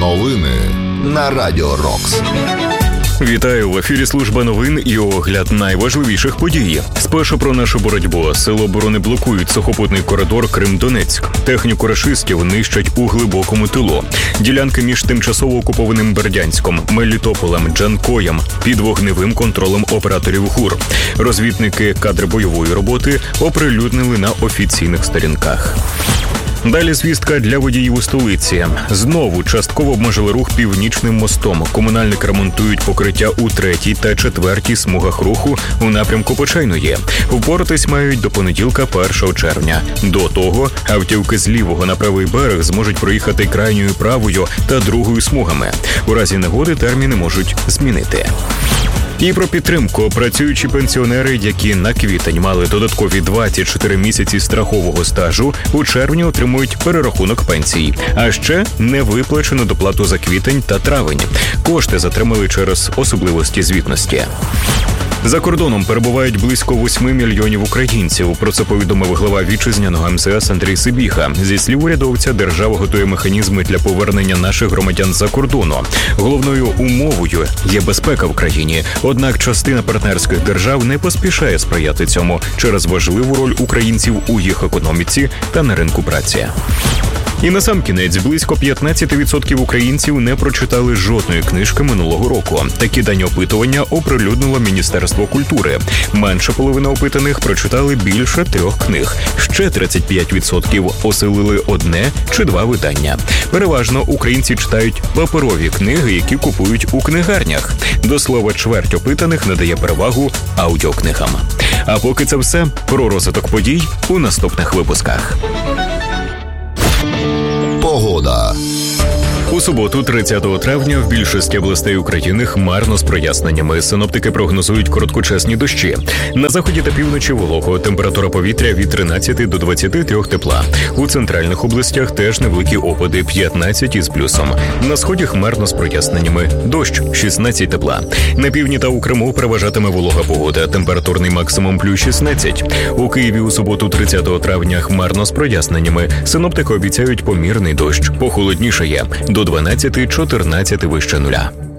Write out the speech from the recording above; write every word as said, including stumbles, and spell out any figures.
Новини на Радіо Рокс. Вітаю, в ефірі служба новин і огляд найважливіших подій. Спершу про нашу боротьбу. Сили оборони блокують сухопутний коридор Крим-Донецьк. Техніку рашистів нищать у глибокому тилу. Ділянки між тимчасово окупованим Бердянськом, Мелітополем, Джанкоєм під вогневим контролем операторів ГУР. Розвідники кадри бойової роботи оприлюднили на офіційних сторінках. Далі звістка для водіїв у столиці. Знову частково обмежили рух Північним мостом. Комунальники ремонтують покриття у третій та четвертій смугах руху у напрямку Почайної. Впоратись мають до понеділка, першого червня. До того автівки з лівого на правий берег зможуть проїхати крайньою правою та другою смугами. У разі негоди терміни можуть змінити. І про підтримку. Працюючі пенсіонери, які на квітень мали додаткові двадцять чотири місяці страхового стажу, у червні отримують перерахунок пенсій. А ще не виплачено доплату за квітень та травень. Кошти затримали через особливості звітності. За кордоном перебувають близько восьми мільйонів українців. Про це повідомив глава вітчизняного ем ес ес Андрій Сибіга. Зі слів урядовця, держава готує механізми для повернення наших громадян за кордону. Головною умовою є безпека в країні. Однак частина партнерських держав не поспішає сприяти цьому через важливу роль українців у їх економіці та на ринку праці. І насамкінець, близько п'ятнадцять відсотків українців не прочитали жодної книжки минулого року. Такі дані опитування оприлюднило Міністерство культури. Менше половини опитаних прочитали більше трьох книг. Ще тридцять п'ять відсотків осилили одне чи два видання. Переважно українці читають паперові книги, які купують у книгарнях. До слова, чверть опитаних надає перевагу аудіокнигам. А поки це все, про розвиток подій у наступних випусках. Погода. У суботу, тридцятого травня, в більшості областей України хмарно з проясненнями. Синоптики прогнозують короткочасні дощі. На заході та півночі волого. Температура повітря від тринадцяти до двадцяти трьох тепла. У центральних областях теж невеликі опади, п'ятнадцять із плюсом. На сході хмарно з проясненнями. Дощ, шістнадцять тепла. На півдні та у Криму переважатиме волога погода. Температурний максимум плюс шістнадцять. У Києві у суботу, тридцятого травня, хмарно з проясненнями. Синоптики обіцяють помірний дощ. Похолоднішає. До дванадцяти-чотирнадцяти вище нуля.